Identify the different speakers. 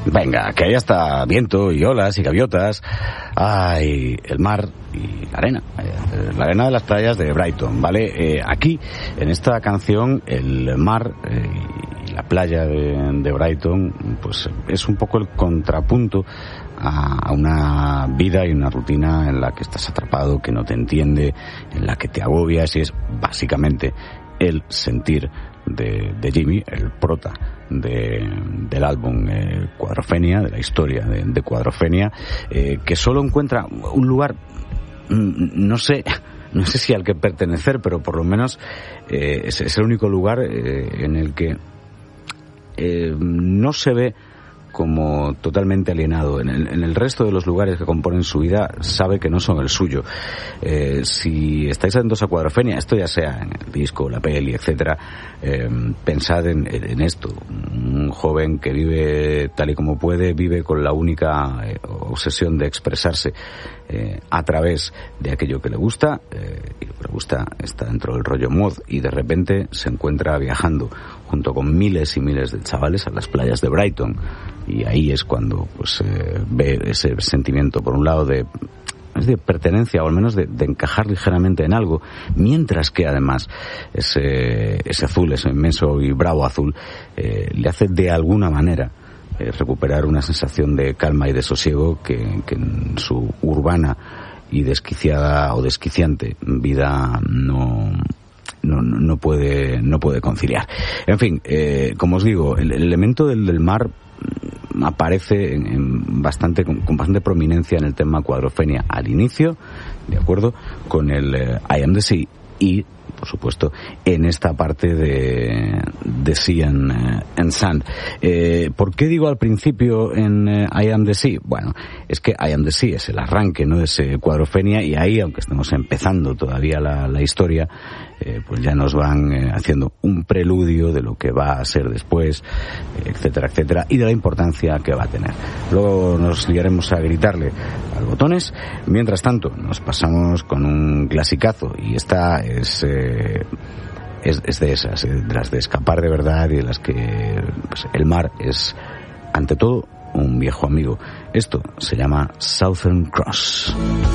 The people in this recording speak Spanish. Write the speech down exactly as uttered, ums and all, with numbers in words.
Speaker 1: Venga, que haya hasta viento y olas y gaviotas. Ay, el mar y la arena. La arena de las playas de Brighton, ¿vale? Eh, aquí, en esta canción, el mar eh, y la playa de, de Brighton, pues es un poco el contrapunto a una vida y una rutina en la que estás atrapado, que no te entiende, en la que te agobias, y es básicamente el sentir de, de Jimmy, el prota de, del álbum eh, Cuadrofenia, de la historia de, de Cuadrofenia, eh, que solo encuentra un lugar, no sé, no sé si al que pertenecer, pero por lo menos eh, es, es el único lugar eh, en el que eh, no se ve como totalmente alienado. En el, en el resto de los lugares que componen su vida sabe que no son el suyo. Eh, si estáis atentos a Cuadrofenia, esto ya sea en el disco, la peli, etcétera, eh, pensad en, en esto. Un joven que vive tal y como puede, vive con la única eh, obsesión de expresarse eh, a través de aquello que le gusta, eh, y lo que le gusta está dentro del rollo mod, y de repente se encuentra viajando junto con miles y miles de chavales a las playas de Brighton, y ahí es cuando pues eh, ve ese sentimiento, por un lado, de es de pertenencia, o al menos de, de encajar ligeramente en algo, mientras que además ese, ese azul, ese inmenso y bravo azul, eh, le hace de alguna manera eh, recuperar una sensación de calma y de sosiego que, que en su urbana y desquiciada o desquiciante vida no No, no puede no puede conciliar. En fin, eh, como os digo, el, el elemento del, del mar aparece en, en bastante con, con bastante prominencia en el tema Cuadrofenia al inicio, de acuerdo, con el eh, I Am the Sea, y por supuesto en esta parte de, de Sea and, uh, and Sand. Eh, ¿Por qué digo al principio en uh, I Am the Sea? Bueno, es que I Am the Sea es el arranque, ¿no?, de ese Cuadrofenia, y ahí, aunque estemos empezando todavía la, la historia, eh, pues ya nos van eh, haciendo un preludio de lo que va a ser después, eh, etcétera, etcétera, y de la importancia que va a tener. Luego nos liaremos a gritarle a los botones. Mientras tanto, nos pasamos con un clasicazo, y esta es... Eh, Es, es de esas, de las de escapar de verdad, y de las que pues, el mar es ante todo un viejo amigo. Esto se llama Southern Cross.